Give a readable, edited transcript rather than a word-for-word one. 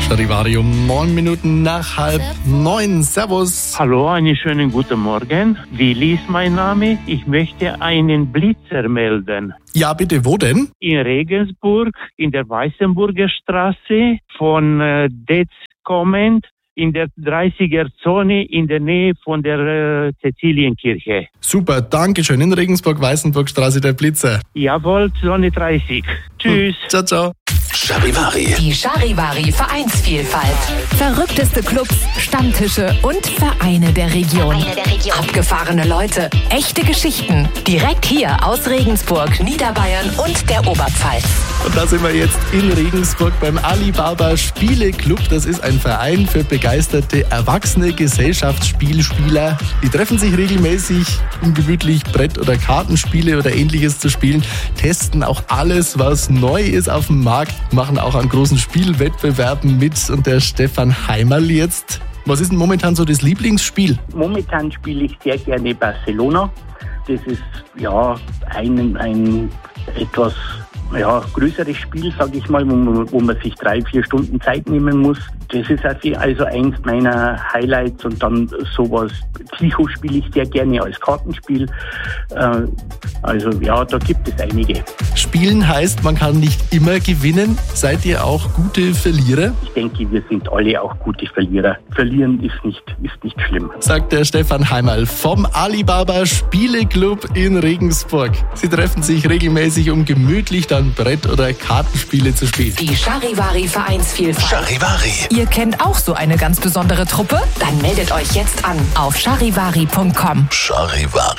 Charivari um 9 Minuten nach 8:30. Servus. Hallo, einen schönen guten Morgen. Willi ist mein Name. Ich möchte einen Blitzer melden. Ja, bitte, wo denn? In Regensburg, in der Weißenburger Straße, von Detz kommend, in der 30er-Zone in der Nähe von der Cäcilienkirche. Super, danke schön. In Regensburg-Weißenburgstraße der Blitzer. Jawohl, Zone 30. Tschüss. Ciao, ciao. Charivari. Die Charivari Vereinsvielfalt. Verrückteste Clubs, Stammtische und Vereine der Region. Abgefahrene Leute, echte Geschichten. Direkt hier aus Regensburg, Niederbayern und der Oberpfalz. Und da sind wir jetzt in Regensburg beim Alibaba Spieleclub. Das ist ein Verein für begeisterte erwachsene Gesellschaftsspielspieler. Die treffen sich regelmäßig, um gemütlich Brett- oder Kartenspiele oder Ähnliches zu spielen, testen auch alles, was neu ist auf dem Markt, machen auch an großen Spielwettbewerben mit. Und der Stefan Heimerl jetzt. Was ist denn momentan so das Lieblingsspiel? Momentan spiele ich sehr gerne Barcelona. Das ist ja ein etwas größeres Spiel, sage ich mal, wo man sich 3-4 Stunden Zeit nehmen muss. Das ist also eins meiner Highlights. Und dann sowas, Psycho spiele ich sehr gerne als Kartenspiel. Da gibt es einige. Spielen heißt, man kann nicht immer gewinnen. Seid ihr auch gute Verlierer? Ich denke, wir sind alle auch gute Verlierer. Verlieren ist nicht schlimm. Sagt der Stefan Heimerl vom Alibaba Spieleclub in Regensburg. Sie treffen sich regelmäßig, um gemütlich dann Brett- oder Kartenspiele zu spielen. Die Charivari Vereinsvielfalt. Charivari. Ihr kennt auch so eine ganz besondere Truppe? Dann meldet euch jetzt an auf charivari.com. Charivari.